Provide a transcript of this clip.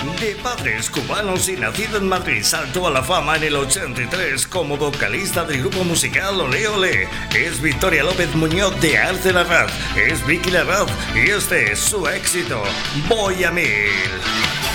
De padres cubanos y nacido en Madrid, saltó a la fama en el 83 como vocalista del grupo musical Olé Olé. Es Victoria López Muñoz de Arce Larraz, es Vicky Larraz y este es su éxito, Voy a Mil.